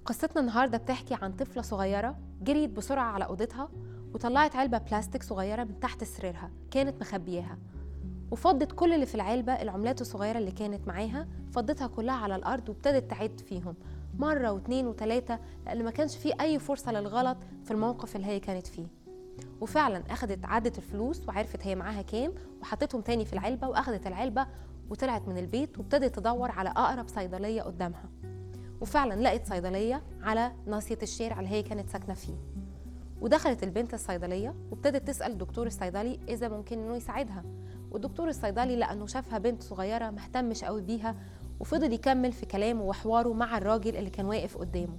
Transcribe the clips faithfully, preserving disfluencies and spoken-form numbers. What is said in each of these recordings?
قصتنا النهاردة بتحكي عن طفلة صغيرة جريت بسرعة على أوضتها وطلعت علبة بلاستيك صغيرة من تحت سريرها كانت مخبياها، وفضت كل اللي في العلبة العملات الصغيرة اللي كانت معاها، فضتها كلها على الأرض وابتدت تعد فيهم مرة واتنين وتلاتة لأن ما كانش فيه أي فرصة للغلط في الموقف اللي هي كانت فيه. وفعلا أخدت عدت الفلوس وعرفت هي معاها كام وحطتهم تاني في العلبة، وأخدت العلبة وطلعت من البيت وابتدت تدور على أقرب صيدلية قدامها، وفعلا لقت صيدلية على ناصية الشارع اللي هي كانت ساكنة فيه. ودخلت البنت الصيدلية وابتدت تسأل الدكتور الصيدلي إذا ممكن إنه يساعدها، والدكتور الصيدلي لأنه شافها بنت صغيرة مهتمش قوي بيها وفضل يكمل في كلامه وحواره مع الراجل اللي كان واقف قدامه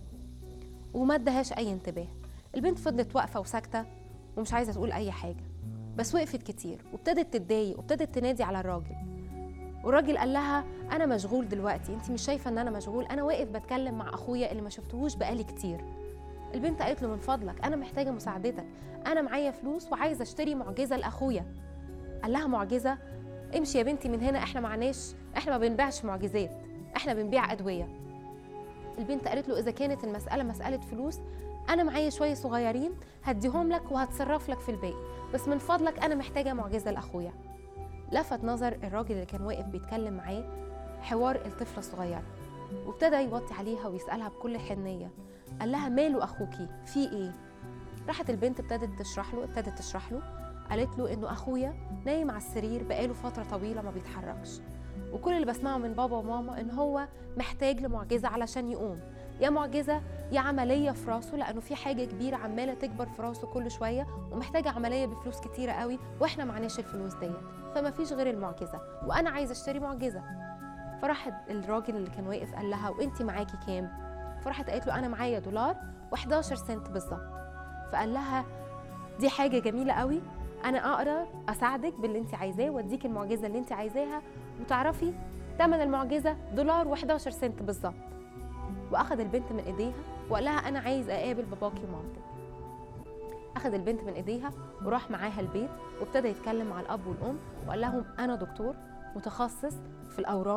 وما ادهاش أي انتباه. البنت فضلت واقفة وساكتة ومش عايزة تقول أي حاجة، بس وقفت كتير وابتدت تتضايق وابتدت تنادي على الراجل، والراجل قال لها أنا مشغول دلوقتي، أنت مش شايفة إن أنا مشغول؟ أنا واقف بتكلم مع أخويا اللي ما شفتهوش بقالي كتير. البنت قالت له من فضلك أنا محتاجة مساعدتك، أنا معايا فلوس وعايزة أشتري معجزة لأخويا. قال لها معجزة؟ امشي يا بنتي من هنا، إحنا معناش، إحنا ما بنبيعش معجزات، إحنا بنبيع أدوية. البنت قالت له إذا كانت المسألة مسألة فلوس أنا معايا شوية صغيرين هديهم لك وهتصرف لك في الباقي، بس من فضلك أنا محتاجة معجزة لأخويا. لفت نظر الراجل اللي كان واقف بيتكلم معاه حوار الطفلة الصغيرة، وابتدى يوطي عليها ويسألها بكل حنية، قال لها ماله أخوكي؟ في إيه؟ راحت البنت ابتدت تشرح له ابتدت تشرح له قالت له إنه أخويا نايم على السرير بقاله فترة طويلة ما بيتحركش، وكل اللي بسمعه من بابا وماما إن هو محتاج لمعجزة علشان يقوم، يا معجزة يا عملية في راسه لأنه في حاجة كبيرة عمالة تكبر في راسه كل شوية ومحتاجة عملية بفلوس كتيرة قوي وإحنا معناش الفلوس ديت، فما فيش غير المعجزة وأنا عايزة أشتري معجزة. فراح الراجل اللي كان واقف قال لها وإنتي معاكي كام؟ فراحت قالت له أنا معايا دولار وحداشر سنت بالظبط. فقال لها دي حاجة جميلة قوي، أنا أقدر أساعدك باللي أنت عايزاه وأديك المعجزة اللي أنت عايزاها، وتعرفي ثمن المعجزة دولار وحداشر سنت بالظبط. وأخذ البنت من إيديها وقال لها أنا عايز أقابل باباكي ومامتك. أخذ البنت من إيديها وراح معاها البيت وابتدى يتكلم مع الأب والأم وقال لهم أنا دكتور متخصص في الأورام